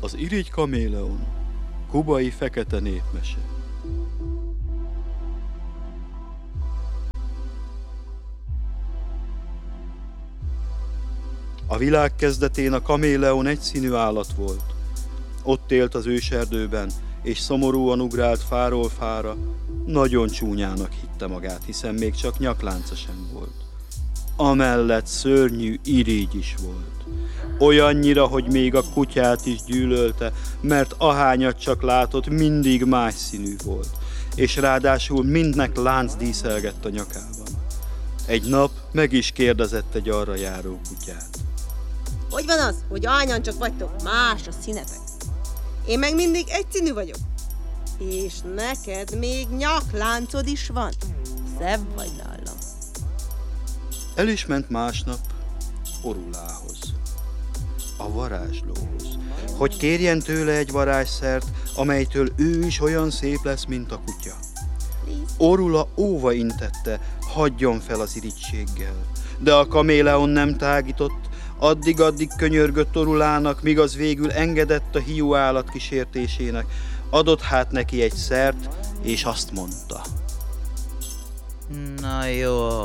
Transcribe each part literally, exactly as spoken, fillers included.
Az irigy kaméleon, kubai fekete népmese. A világ kezdetén a kaméleon egyszínű állat volt. Ott élt az őserdőben, és szomorúan ugrált fáról fára. Nagyon csúnyának hitte magát, hiszen még csak nyaklánca sem volt. Amellett szörnyű irigy is volt. Olyannyira, hogy még a kutyát is gyűlölte, mert ahányat csak látott, mindig más színű volt, és ráadásul mindnek lánc díszelgett a nyakában. Egy nap meg is kérdezett egy arra járó kutyát. Hogy van az, hogy hányan csak vagytok, más a színetek? Én meg mindig egyszínű vagyok. És neked még nyakláncod is van. Szebb vagy nálam. El is ment másnap Orulához, a varázslóhoz, hogy kérjen tőle egy varázsszert, amelytől ő is olyan szép lesz, mint a kutya. Orula óva intette, hagyjon fel az irigységgel, de a kaméleon nem tágított, addig-addig könyörgött Orulának, míg az végül engedett a hiú állat kísértésének, adott hát neki egy szert, és azt mondta. Na jó,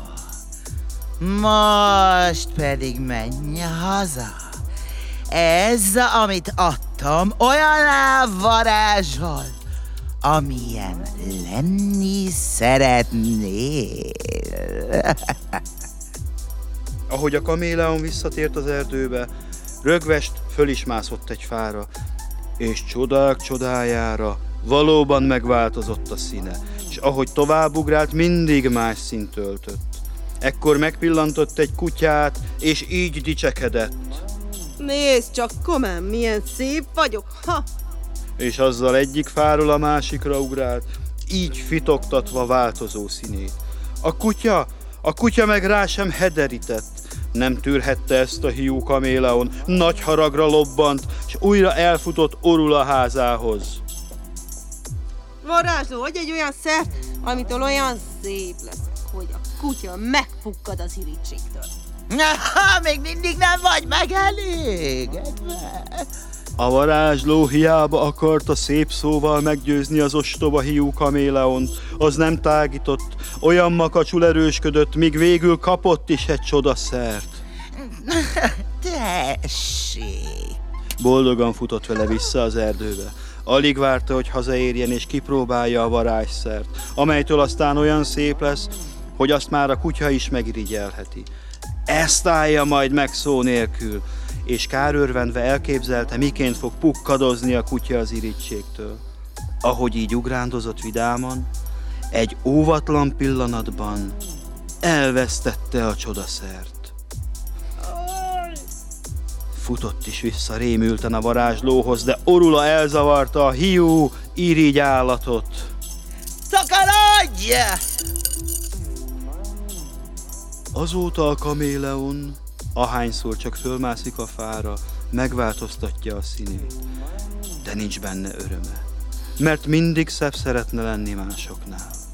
most pedig menj haza. Ez, amit adtam, olyan elvarázsol, amilyen lenni szeretnél. Ahogy a kaméleon visszatért az erdőbe, rögvest föl is mászott egy fára, és csodák csodájára valóban megváltozott a színe, és ahogy továbbugrált, mindig más színt öltött. Ekkor megpillantott egy kutyát, és így dicsekedett. Nézd csak, komám, milyen szép vagyok, ha! És azzal egyik fáról a másikra ugrált, így fitoktatva változó színét. A kutya, a kutya meg rá sem hederített. Nem tűrhette ezt a hiú kaméleon, nagy haragra lobbant, és újra elfutott Orula házához. Varázsló, hogy egy olyan szert, amitől olyan szép leszek, hogy a kutya megpukkad az irigységtől. Ha, még mindig nem vagy megelégedve. A varázsló hiába akarta szép szóval meggyőzni az ostoba hiú kaméleont, az nem tágított, olyan makacsul erősködött, míg végül kapott is egy csodaszert. Tessék! Boldogan futott vele vissza az erdőbe. Alig várta, hogy hazaérjen és kipróbálja a varázsszert, amelytől aztán olyan szép lesz, hogy azt már a kutya is megirigyelheti. Ezt állja majd meg szó nélkül, és kárőrvenve elképzelte, miként fog pukkadozni a kutya az irigységtől. Ahogy így ugrándozott vidáman, egy óvatlan pillanatban elvesztette a csodaszert. Futott is vissza rémülten a varázslóhoz, de Orula elzavarta a hiú irigy állatot. Szakarodj! Azóta a kaméleon, ahányszor csak fölmászik a fára, megváltoztatja a színét, de nincs benne öröme, mert mindig szebb szeretne lenni másoknál.